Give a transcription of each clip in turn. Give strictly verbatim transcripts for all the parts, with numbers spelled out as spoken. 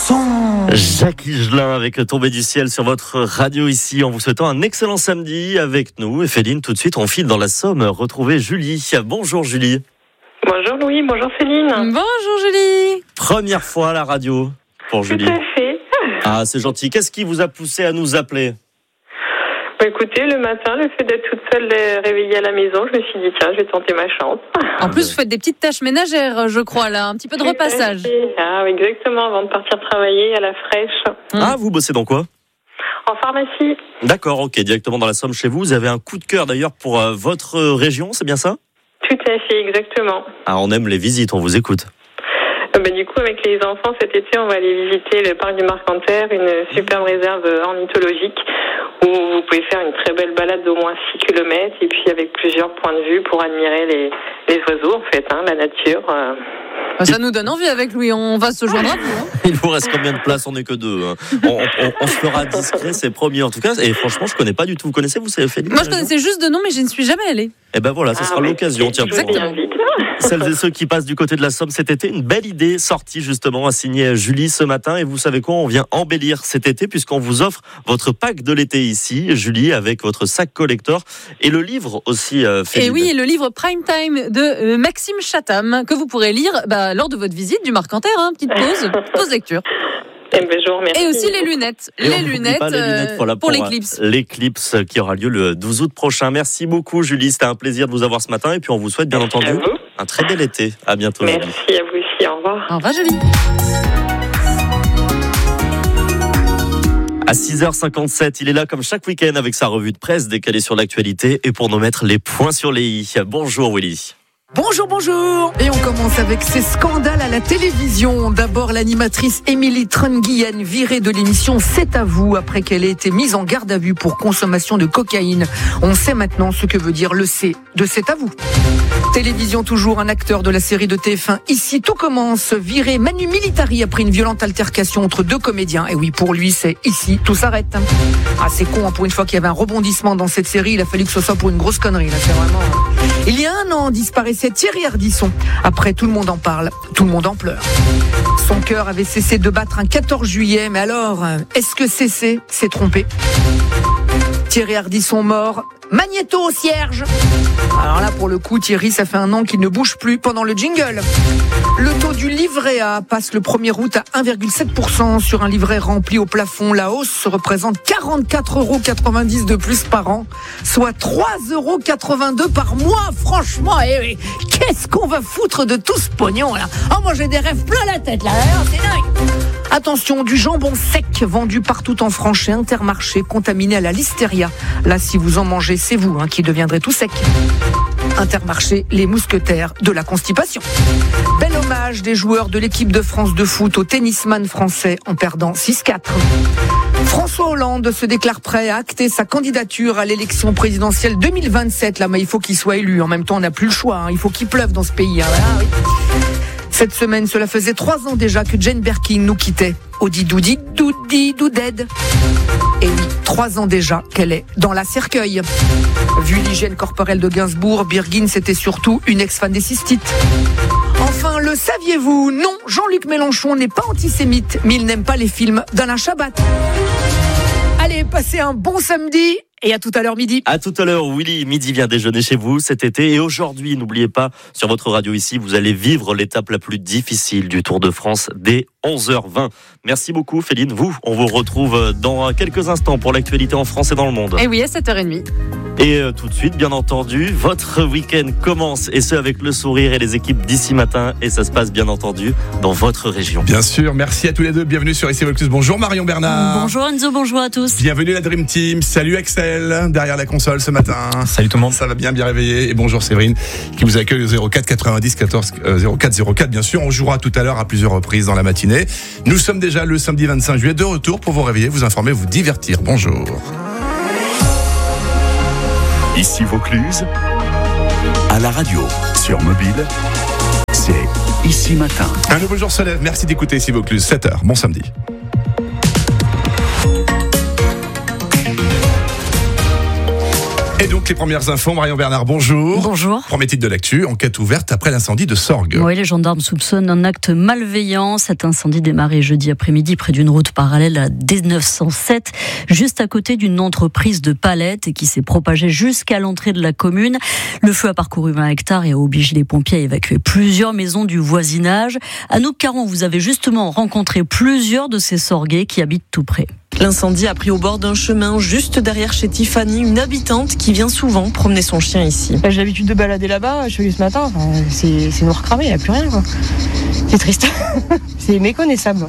son. Jacques Higelin avec Tombé du ciel sur votre radio ici, en vous souhaitant un excellent samedi avec nous. Et Féline, tout de suite, on file dans la Somme retrouver Julie. Bonjour Julie. Bonjour Louis, bonjour Céline. Bonjour Julie. Première fois à la radio pour Julie. Tout à fait. Ah, c'est gentil. Qu'est-ce qui vous a poussé à nous appeler ? Bah écoutez, le matin, le fait d'être toute seule réveillée à la maison, je me suis dit tiens, je vais tenter ma chance. En plus, vous faites des petites tâches ménagères, je crois, là, un petit peu de repassage. Ah oui, exactement, avant de partir travailler à la fraîche. Ah, vous bossez dans quoi ? En pharmacie. D'accord, ok, directement dans la Somme chez vous. Vous avez un coup de cœur d'ailleurs pour euh, votre région, c'est bien ça ? Tout à fait, exactement. Ah, on aime les visites, on vous écoute. Euh, bah, du coup, avec les enfants, cet été, on va aller visiter le parc du Marcanterre, une superbe réserve ornithologique, où vous pouvez faire une très belle balade d'au moins six kilomètres, et puis avec plusieurs points de vue pour admirer les, les oiseaux, en fait, hein, la nature. Euh... Ça nous donne envie avec Louis, on va se joindre à vous. Hein. Il vous reste combien de places ? On n'est que deux. Hein. On, on, on se fera discret, c'est promis en tout cas. Et franchement, je ne connais pas du tout. Vous connaissez, vous, c'est Féline ? Moi, je connaissais juste de nom, mais je ne suis jamais allée. Eh ben voilà, ce Ah, sera ouais, l'occasion. Tiens, exactement. Celles et ceux qui passent du côté de la Somme cet été, une belle idée sortie justement à signer Julie ce matin. Et vous savez quoi, on vient embellir cet été puisqu'on vous offre votre pack de l'été ici, Julie, avec votre sac collector et le livre aussi. Euh, et oui, le livre Prime Time de euh, Maxime Chatham que vous pourrez lire bah, lors de votre visite du Marcanterre. Hein, petite pause, pause lecture. Eh ben, je vous remercie. Et aussi les lunettes, et les lunettes, pas les lunettes euh, voilà, pour, pour l'éclipse. L'éclipse qui aura lieu le douze août prochain. Merci beaucoup Julie, c'était un plaisir de vous avoir ce matin et puis on vous souhaite bien Merci entendu un très bel été. À bientôt. Merci Julie. à vous aussi, au revoir. Au revoir Julie. À six heures cinquante-sept, il est là comme chaque week-end avec sa revue de presse décalée sur l'actualité et pour nous mettre les points sur les i. Bonjour Willy. Bonjour, bonjour. Et on commence avec ces scandales à la télévision. D'abord, l'animatrice Émilie Trunguillen virée de l'émission C'est à vous après qu'elle ait été mise en garde à vue pour consommation de cocaïne. On sait maintenant ce que veut dire le C de C'est à vous. Télévision toujours, un acteur de la série de T F un Ici tout commence, viré Manu Militari après une violente altercation entre deux comédiens. Et oui, pour lui, c'est ici, tout s'arrête. Ah, c'est con, hein, pour une fois qu'il y avait un rebondissement dans cette série, il a fallu que ce soit pour une grosse connerie. Là, c'est vraiment... Il y a un an, disparaissait Thierry Ardisson. Après, tout le monde en parle, tout le monde en pleure. Son cœur avait cessé de battre un quatorze juillet, mais alors, est-ce que cesser, c'est tromper ? Thierry Ardisson mort, magnéto au cierge. Alors là, pour le coup, Thierry, ça fait un an qu'il ne bouge plus pendant le jingle. Le taux du livret A passe le premier août à un virgule sept pour cent sur un livret rempli au plafond. La hausse représente quarante-quatre euros quatre-vingt-dix de plus par an, soit trois euros quatre-vingt-deux par mois. Franchement, eh, eh, qu'est-ce qu'on va foutre de tout ce pognon là ? Oh, moi j'ai des rêves plein la tête là, c'est dingue. Attention, du jambon sec vendu partout en France chez Intermarché, contaminé à la listeria. Là, si vous en mangez, c'est vous hein, qui deviendrez tout sec. Intermarché, les mousquetaires de la constipation. Bel hommage des joueurs de l'équipe de France de foot au tennisman français en perdant six quatre. François Hollande se déclare prêt à acter sa candidature à l'élection présidentielle deux mille vingt-sept. Là, mais il faut qu'il soit élu. En même temps, on n'a plus le choix. Hein. Il faut qu'il pleuve dans ce pays. Hein. Voilà, oui. Cette semaine, cela faisait trois ans déjà que Jane Birkin nous quittait. Audi doudi doudi douded. Et oui, trois ans déjà qu'elle est dans la cercueil. Vu l'hygiène corporelle de Gainsbourg, Birkin c'était surtout une ex-fan des cystites. Enfin, le saviez-vous ? Non, Jean-Luc Mélenchon n'est pas antisémite, mais il n'aime pas les films d'Alain Chabat. Allez, passez un bon samedi. Et à tout à l'heure midi. À tout à l'heure, Willy, midi vient déjeuner chez vous cet été. Et aujourd'hui, n'oubliez pas, sur votre radio ici, vous allez vivre l'étape la plus difficile du Tour de France dès onze heures vingt. Merci beaucoup, Féline. Vous, on vous retrouve dans quelques instants pour l'actualité en France et dans le monde. Et oui, à sept heures trente. Et euh, tout de suite, bien entendu, votre week-end commence. Et ce, avec le sourire et les équipes d'ici matin. Et ça se passe, bien entendu, dans votre région. Bien sûr, merci à tous les deux. Bienvenue sur Ici Volcus. Bonjour Marion Bernard. Bonjour Enzo, bonjour à tous. Bienvenue la Dream Team. Salut Axel, derrière la console ce matin. Salut tout le monde. Ça va bien, bien réveillé. Et bonjour Séverine, qui vous accueille au zéro quatre quatre-vingt-dix quatorze zéro quatre zéro quatre. Bien sûr, on jouera tout à l'heure à plusieurs reprises dans la matinée. Nous sommes déjà le samedi vingt-cinq juillet, de retour pour vous réveiller, vous informer, vous divertir. Bonjour. Ici Vaucluse, à la radio, sur mobile, c'est Ici Matin. Un nouveau jour se lève, merci d'écouter Ici Vaucluse, sept heures, bon samedi. Et donc les premières infos, Marion Bernard, bonjour. Bonjour. Premier titre de l'actu, enquête ouverte après l'incendie de Sorgues. Oui, les gendarmes soupçonnent un acte malveillant. Cet incendie démarré jeudi après-midi près d'une route parallèle à D neuf cent sept, juste à côté d'une entreprise de palettes et qui s'est propagé jusqu'à l'entrée de la commune. Le feu a parcouru vingt hectares et a obligé les pompiers à évacuer plusieurs maisons du voisinage. Anouk Caron, vous avez justement rencontré plusieurs de ces Sorguais qui habitent tout près. L'incendie a pris au bord d'un chemin juste derrière chez Tiffany, une habitante qui vient souvent promener son chien ici. J'ai l'habitude de balader là-bas, je suis allée ce matin, enfin, c'est, c'est noir cramé, il n'y a plus rien, quoi. C'est triste. C'est méconnaissable.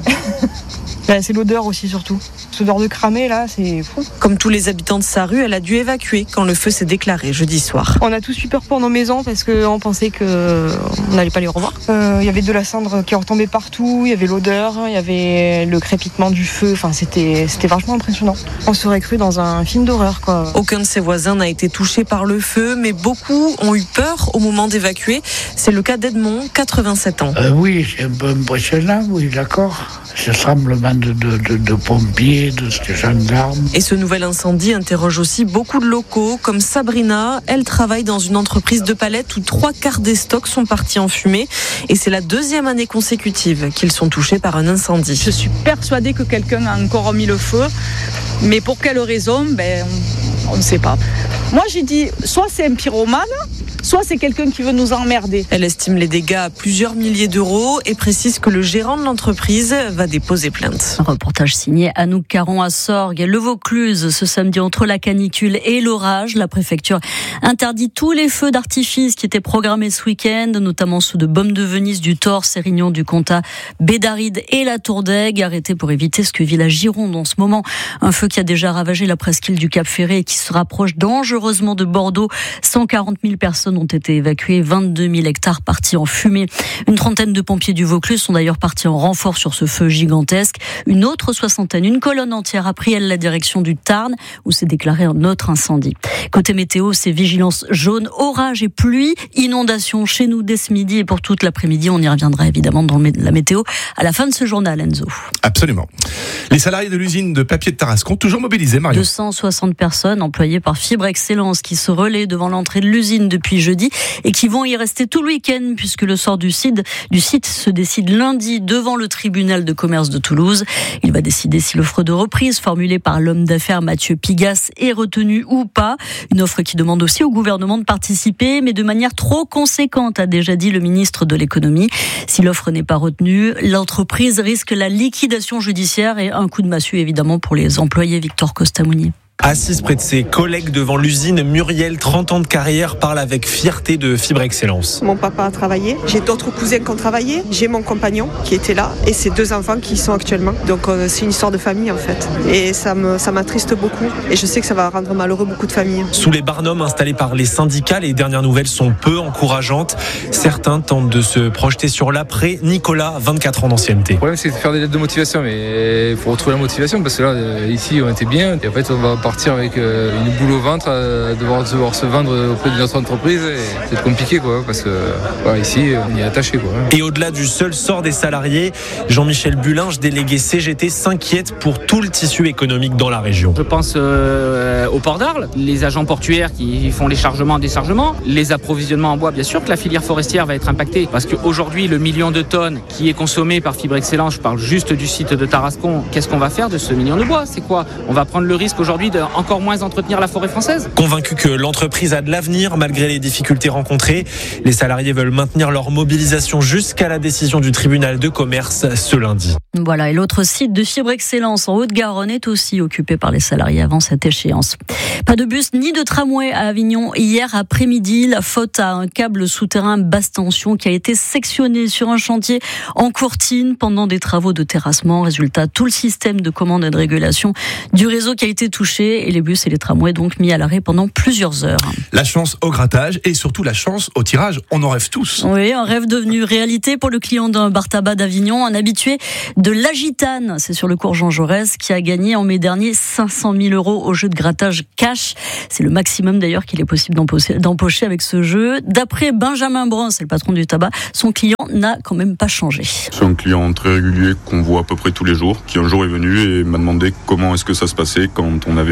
Bah, c'est l'odeur aussi surtout. Cette odeur de cramé là, c'est fou. Comme tous les habitants de sa rue, elle a dû évacuer quand le feu s'est déclaré jeudi soir. On a tous eu peur pour nos maisons parce qu'on pensait qu'on n'allait pas les revoir. Il euh, y avait de la cendre qui retombait partout, il y avait l'odeur, il y avait le crépitement du feu. Enfin, c'était, c'était vachement impressionnant. On serait cru dans un film d'horreur, quoi. Aucun de ses voisins n'a été touché par le feu, mais beaucoup ont eu peur au moment d'évacuer. C'est le cas d'Edmond, quatre-vingt-sept ans. Euh, oui, c'est un peu impressionnant, oui, d'accord. Ce tremblement de, de, de, de pompiers, de gendarmes. Et ce nouvel incendie interroge aussi beaucoup de locaux, comme Sabrina. Elle travaille dans une entreprise de palettes où trois quarts des stocks sont partis en fumée. Et c'est la deuxième année consécutive qu'ils sont touchés par un incendie. Je suis persuadée que quelqu'un a encore mis le feu. Mais pour quelle raison, ben, on ne sait pas. Moi, j'ai dit, soit c'est un pyromane, soit c'est quelqu'un qui veut nous emmerder. Elle estime les dégâts à plusieurs milliers d'euros et précise que le gérant de l'entreprise va déposer plainte. Un reportage signé Anouk Caron à Sorgues. Le Vaucluse, ce samedi, entre la canicule et l'orage, la préfecture interdit tous les feux d'artifice qui étaient programmés ce week-end, notamment ceux de Baume de Venise, du Thor, Sérignan, du Comtat, Bédaride et la Tour d'Aigle, arrêtés pour éviter ce que vit la Gironde en ce moment. Un feu qui a déjà ravagé la presqu'île du Cap Ferré et qui se rapproche dangereusement de Bordeaux. cent quarante mille personnes ont été évacuées, vingt-deux mille hectares partis en fumée. Une trentaine de pompiers du Vaucluse sont d'ailleurs partis en renfort sur ce feu gigantesque. Une autre soixantaine, une colonne entière a pris, elle, la direction du Tarn, où s'est déclaré un autre incendie. Côté météo, c'est vigilance jaune, orage et pluie, inondation chez nous dès ce midi et pour toute l'après-midi. On y reviendra évidemment dans la météo à la fin de ce journal, Enzo. Absolument. Les salariés de l'usine de papier de Tarascon, toujours mobilisés, Marion. deux cent soixante personnes employées par Fibre Excellence qui se relaient devant l'entrée de l'usine depuis jeudi et qui vont y rester tout le week-end puisque le sort du site, du site se décide lundi devant le tribunal de commerce de Toulouse. Il va décider si l'offre de reprise formulée par l'homme d'affaires Mathieu Pigas est retenue ou pas. Une offre qui demande aussi au gouvernement de participer, mais de manière trop conséquente, a déjà dit le ministre de l'économie. Si l'offre n'est pas retenue, l'entreprise risque la liquidation judiciaire et un coup de massue évidemment pour les employés. Victor Costamouni. Assise près de ses collègues devant l'usine, Muriel, trente ans de carrière, parle avec fierté de Fibre Excellence. Mon papa a travaillé, j'ai d'autres cousins qui ont travaillé, j'ai mon compagnon qui était là et ses deux enfants qui y sont actuellement. Donc euh, c'est une histoire de famille en fait. Et ça, me, ça m'attriste beaucoup et je sais que ça va rendre malheureux beaucoup de familles. Sous les barnums installés par les syndicats, les dernières nouvelles sont peu encourageantes. Certains tentent de se projeter sur l'après. Nicolas, vingt-quatre ans d'ancienneté. Le problème c'est de faire des lettres de motivation, mais il faut retrouver la motivation parce que là, ici on était bien et en fait on va partir avec une boule au ventre, euh, devoir, devoir se vendre auprès de notre entreprise, et c'est compliqué quoi, parce que voilà, ici on y est attaché quoi. Et au-delà du seul sort des salariés, Jean-Michel Bulinge, délégué C G T, s'inquiète pour tout le tissu économique dans la région. Je pense euh, au port d'Arles, les agents portuaires qui font les chargements, déchargements, les approvisionnements en bois, bien sûr que la filière forestière va être impactée, parce qu'aujourd'hui le million de tonnes qui est consommé par Fibre Excellence, je parle juste du site de Tarascon, qu'est-ce qu'on va faire de ce million de bois? C'est quoi? On va prendre le risque aujourd'hui de encore moins entretenir la forêt française. Convaincu que l'entreprise a de l'avenir malgré les difficultés rencontrées, les salariés veulent maintenir leur mobilisation jusqu'à la décision du tribunal de commerce ce lundi. Voilà, et l'autre site de Fibre Excellence en Haute-Garonne est aussi occupé par les salariés avant cette échéance. Pas de bus ni de tramway à Avignon hier après-midi. La faute à un câble souterrain basse tension qui a été sectionné sur un chantier en Courtine pendant des travaux de terrassement. Résultat, tout le système de commande et de régulation du réseau qui a été touché et les bus et les tramways donc mis à l'arrêt pendant plusieurs heures. La chance au grattage et surtout la chance au tirage, on en rêve tous. Oui, un rêve devenu réalité pour le client d'un bar tabac d'Avignon, un habitué de la Gitane. C'est sur le cours Jean Jaurès qui a gagné en mai dernier cinq cent mille euros au jeu de grattage cash. C'est le maximum d'ailleurs qu'il est possible d'empocher, d'empocher avec ce jeu. D'après Benjamin Brun, c'est le patron du tabac, son client n'a quand même pas changé. C'est un client très régulier qu'on voit à peu près tous les jours, qui un jour est venu et m'a demandé comment est-ce que ça se passait quand on avait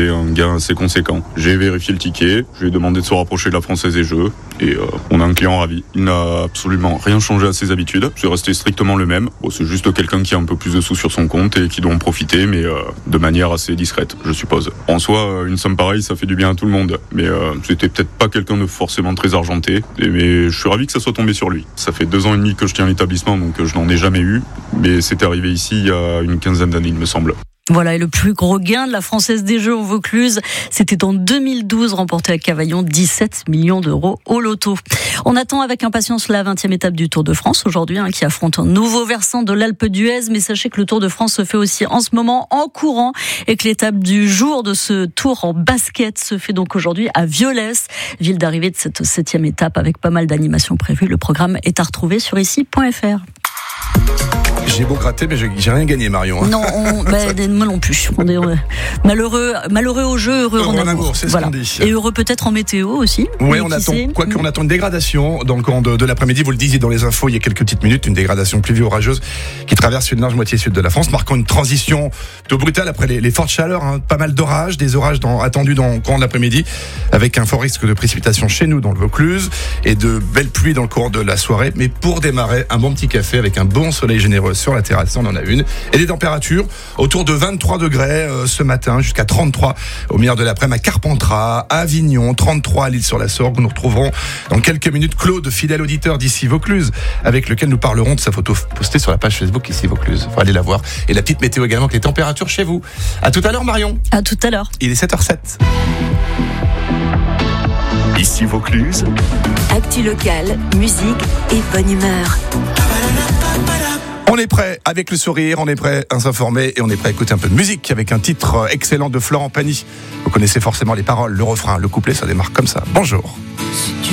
avait un gain assez conséquent. J'ai vérifié le ticket, je lui ai demandé de se rapprocher de la Française des Jeux et euh, on a un client ravi. Il n'a absolument rien changé à ses habitudes, c'est resté strictement le même. Bon, c'est juste quelqu'un qui a un peu plus de sous sur son compte et qui doit en profiter, mais euh, de manière assez discrète, je suppose. En soi, une somme pareille, ça fait du bien à tout le monde, mais euh, c'était peut-être pas quelqu'un de forcément très argenté, mais je suis ravi que ça soit tombé sur lui. Ça fait deux ans et demi que je tiens l'établissement, donc je n'en ai jamais eu, mais c'est arrivé ici il y a une quinzaine d'années, il me semble. Voilà, et le plus gros gain de la Française des Jeux au Vaucluse, c'était en deux mille douze, remporté à Cavaillon, dix-sept millions d'euros au loto. On attend avec impatience la vingtième étape du Tour de France aujourd'hui, hein, qui affronte un nouveau versant de l'Alpe d'Huez, mais sachez que le Tour de France se fait aussi en ce moment en courant et que l'étape du jour de ce Tour en basket se fait donc aujourd'hui à Violès, ville d'arrivée de cette septième étape avec pas mal d'animations prévues. Le programme est à retrouver sur ici point f r. J'ai beau gratter, mais j'ai, j'ai rien gagné, Marion. Non, on, bah, moi non plus. On est euh, malheureux, malheureux au jeu, heureux, heureux en amour. amour, c'est voilà. ce qu'on dit. Et heureux peut-être en météo aussi. Oui, on attend, quoi qu'on attend une dégradation dans le courant de, de l'après-midi. Vous le disiez dans les infos il y a quelques petites minutes, une dégradation pluvio-orageuse qui traverse une large moitié sud de la France, marquant une transition plutôt brutale après les, les fortes chaleurs. Hein, pas mal d'orages, des orages dans, attendus dans le courant de l'après-midi, avec un fort risque de précipitation chez nous dans le Vaucluse et de belles pluies dans le courant de la soirée. Mais pour démarrer, un bon petit café avec un bon soleil généreux sur la terrasse. On en a une. Et des températures autour de vingt-trois degrés euh, ce matin, jusqu'à trente-trois au milieu de l'après-midi à Carpentras, à Avignon, trente-trois à l'Île-sur-la-Sorgue. Nous retrouverons dans quelques minutes Claude, fidèle auditeur d'ici Vaucluse, avec lequel nous parlerons de sa photo postée sur la page Facebook ici Vaucluse. Il faut aller la voir. Et la petite météo également, avec les températures chez vous. À tout à l'heure, Marion. À tout à l'heure. Il est sept heures sept. Ici Vaucluse. Actu locale, musique et bonne humeur. On est prêt avec le sourire, on est prêt à s'informer et on est prêt à écouter un peu de musique avec un titre excellent de Florent Pagny. Vous connaissez forcément les paroles, le refrain, le couplet, ça démarre comme ça. Bonjour. Si tu